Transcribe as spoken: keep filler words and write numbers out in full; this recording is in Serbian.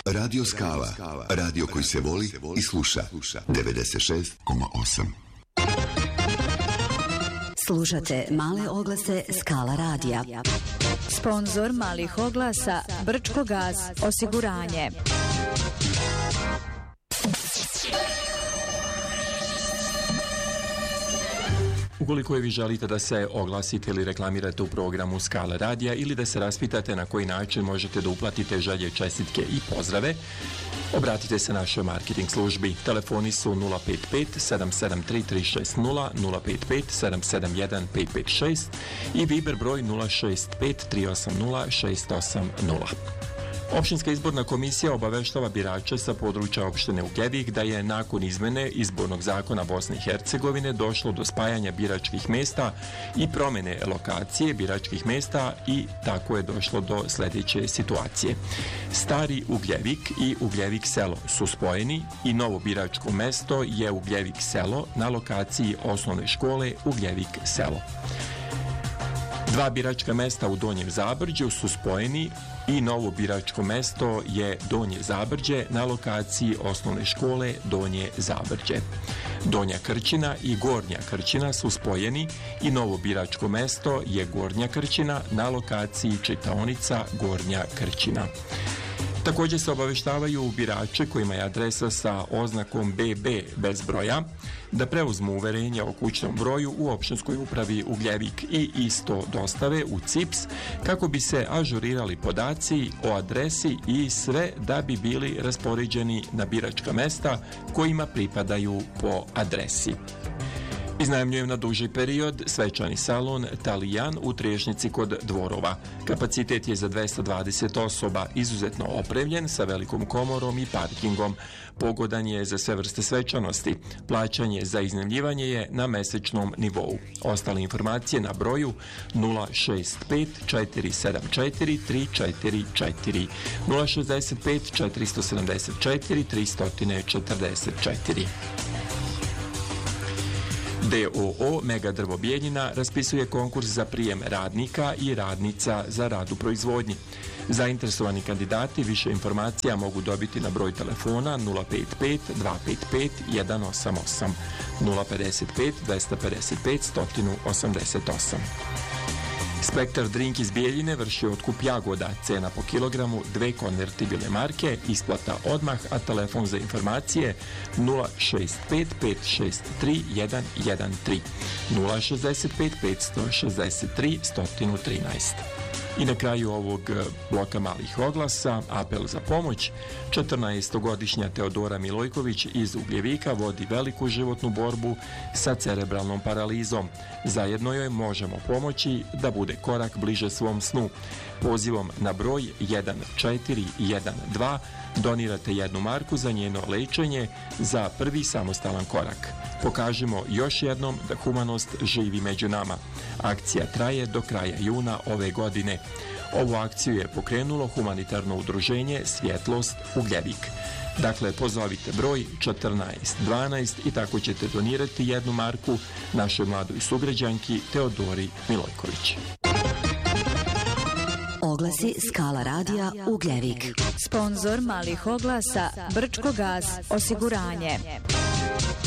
Radio Skala. Radio koji se voli i sluša. devedeset šest zarez osam. Slušate male oglase Skala radija. Sponzor malih oglasa Brčko gas osiguranje. Ukoliko vi želite da se oglasite ili reklamirate u programu Skala radija ili da se raspitate na koji način možete da uplatite želje, čestitke i pozdrave, obratite se našoj marketing službi. Telefoni su nula pet pet sedam sedam tri tri šest nula, nula pet pet sedam sedam jedan pet pet šest i Viber broj nula šest pet tri osam nula šest osam nula. Opštinska izborna komisija obaveštava birače sa područja opštine Ugljevik da je nakon izmene izbornog zakona Bosne i Hercegovine došlo do spajanja biračkih mesta i promene lokacije biračkih mesta i tako je došlo do sljedeće situacije. Stari Ugljevik i Ugljevik selo su spojeni i novo biračko mesto je Ugljevik selo na lokaciji osnovne škole Ugljevik selo. Dva biračka mesta u Donjem Zabrđu su spojeni i novo biračko mesto je Donje Zabrđe na lokaciji osnovne škole Donje Zabrđe. Donja Krčina i Gornja Krčina su spojeni i novo biračko mesto je Gornja Krčina na lokaciji čitaonica Gornja Krčina. Također se obaveštavaju birače kojima je adresa sa oznakom B B bez broja da preuzmu uverenje o kućnom broju u opštinskoj upravi Ugljevik i isto dostave u C I P S kako bi se ažurirali podaci o adresi i sve da bi bili raspoređeni na biračka mesta kojima pripadaju po adresi. Iznajmljujem na duži period svečani salon Talijan u Trešnjici kod Dvorova. Kapacitet je za dvesta dvadeset osoba, izuzetno opremljen sa velikom komorom i parkingom. Pogodan je za sve vrste svečanosti. Plaćanje za iznajmljivanje je na mesečnom nivou. Ostale informacije na broju nula šest pet četiri sedam četiri tri četiri četiri, nula šest pet četiri sedam četiri tri četiri četiri. D O O Mega Drvo Bijeljina raspisuje konkurs za prijem radnika i radnica za rad u proizvodnji. Zainteresovani kandidati više informacija mogu dobiti na broj telefona nula pet pet dva pet pet jedan osam osam, nula pet pet dva pet pet jedan osam osam. Spektar Drink iz Bijeljine vrši otkup jagoda, cena po kilogramu, dve konvertibilne marke, isplata odmah, a telefon za informacije nula šest pet pet šest tri jedan jedan tri, nula šest pet pet šest tri jedan tri. I na kraju ovog bloka malih oglasa, apel za pomoć. četrnaestogodišnja Teodora Milojković iz Ugljevika vodi veliku životnu borbu sa cerebralnom paralizom. Zajedno joj možemo pomoći da bude korak bliže svom snu. Pozivom na broj jedan četiri jedan dva donirate jednu marku za njeno lečenje za prvi samostalan korak. Pokažimo još jednom da humanost živi među nama. Akcija traje do kraja juna ove godine. Ovu akciju je pokrenulo humanitarno udruženje Svjetlost Ugljevik. Dakle, pozovite broj četrnaest dvanaest i tako ćete donirati jednu marku našoj mladoj sugrađanki Teodori Milojković. Oglasi Skala radija Ugljevik. Sponzor malih oglasa Brčko gas osiguranje.